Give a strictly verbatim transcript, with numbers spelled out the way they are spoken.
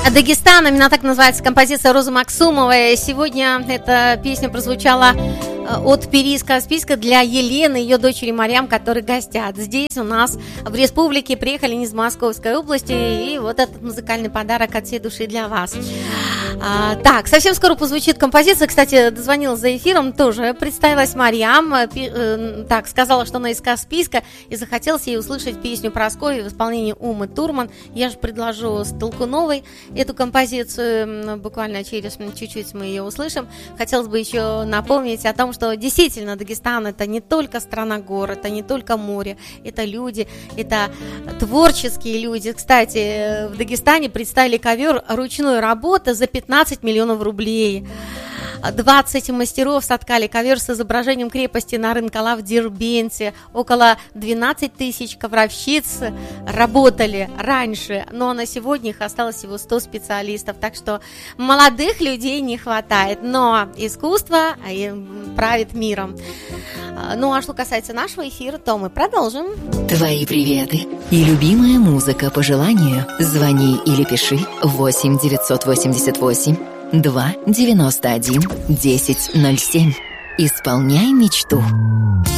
Дагестан, именно так называется композиция Розы Максумовой. Сегодня эта песня прозвучала от Пири из Каспийска для Елены и ее дочери Марьям, которые гостят здесь у нас в республике, приехали не из Московской области, и вот этот музыкальный подарок от всей души для вас. А, так, совсем скоро прозвучит композиция. Кстати, дозвонилась за эфиром, тоже представилась Марьям, пи, э, так, сказала, что она из Каспийска, и захотелось ей услышать песню Прасковьи в исполнении Умы Турман. Я же предложу с Толкуновой эту композицию, буквально через чуть-чуть мы ее услышим. Хотелось бы еще напомнить о том, что действительно Дагестан — это не только страна-город, это не только море, это люди, это творческие люди. Кстати, в Дагестане представили ковер ручной работы за пятнадцать миллионов рублей. двадцать мастеров соткали ковер с изображением крепости Нарын-Кала в Дербенте. Около двенадцать тысяч ковровщиц работали раньше, но на сегодня их осталось всего сто специалистов. Так что молодых людей не хватает, но искусство правит миром. Ну а что касается нашего эфира, то мы продолжим. Твои приветы и любимая музыка по желанию. Звони или пиши восемь девятьсот восемьдесят восемь два девяносто один десять ноль семь. Исполняй мечту.